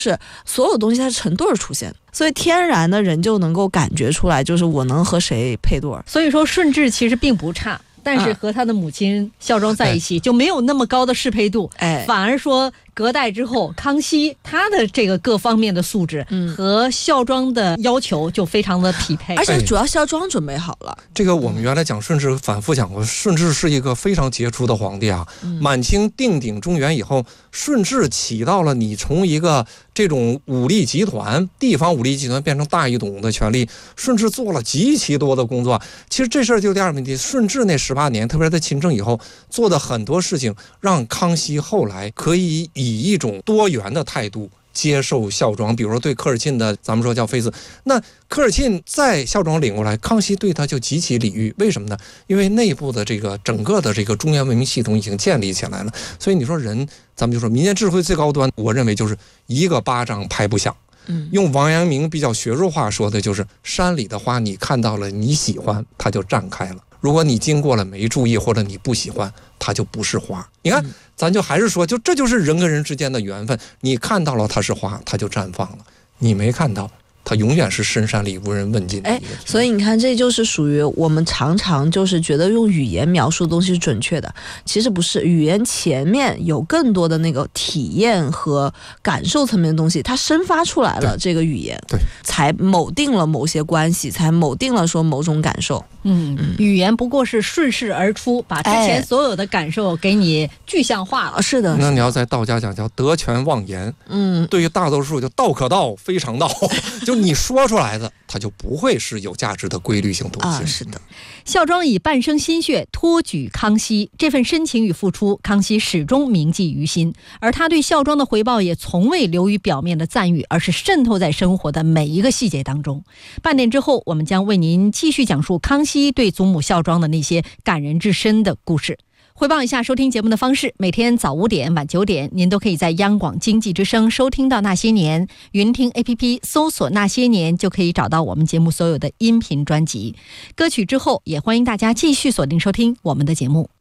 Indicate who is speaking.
Speaker 1: 是所有东西它是成对儿出现的，所以天然的人就能够感觉出来，就是我能和谁配对儿。
Speaker 2: 所以说顺治其实并不差，但是和他的母亲孝庄在一起就没有那么高的适配度，反而说隔代之后康熙他的这个各方面的素质和孝庄的要求就非常的匹配，
Speaker 1: 而且主要孝庄准备好了。
Speaker 3: 这个我们原来讲顺治反复讲过，顺治是一个非常杰出的皇帝啊。满清定鼎中原以后，顺治起到了你从一个这种武力集团、地方武力集团变成大一统的权力，顺治做了极其多的工作。其实这事儿就第二个问题，顺治那18年，特别是在亲政以后做的很多事情，让康熙后来可以以一种多元的态度接受孝庄。比如说对科尔沁的，咱们说叫妃子，那科尔沁在孝庄领过来，康熙对他就极其礼遇。为什么呢？因为内部的这个整个的这个中原文明系统已经建立起来了。所以你说人，咱们就说民间智慧最高端，我认为就是一个巴掌拍不响。用王阳明比较学术话说的就是，山里的花你看到了你喜欢，它就绽开了；如果你经过了没注意，或者你不喜欢，它就不是花。你看，咱就还是说，就这就是人跟人之间的缘分。你看到了它是花，它就绽放了；你没看到，它永远是深山里无人问津的一个。
Speaker 1: 所以你看，这就是属于我们常常就是觉得用语言描述的东西是准确的，其实不是。语言前面有更多的那个体验和感受层面的东西，它生发出来了，这个语言
Speaker 3: 对
Speaker 1: 才否定了某些关系，才否定了说某种感受。
Speaker 2: 语言不过是顺势而出，把之前所有的感受给你具象化了。
Speaker 1: 是的。
Speaker 3: 那你要在道家讲叫得权忘言。对于大多数就道可道非常道，就你说出来的，它就不会是有价值的规律性东西。
Speaker 1: 是的。
Speaker 2: 孝庄以半生心血托举康熙，这份深情与付出，康熙始终铭记于心。而他对孝庄的回报也从未流于表面的赞誉，而是渗透在生活的每一个细节当中。半点之后，我们将为您继续讲述康熙对祖母孝庄的那些感人至深的故事。汇报一下收听节目的方式，每天早5点晚9点您都可以在央广经济之声收听到那些年，云听 APP 搜索那些年就可以找到我们节目所有的音频专辑。歌曲之后也欢迎大家继续锁定收听我们的节目。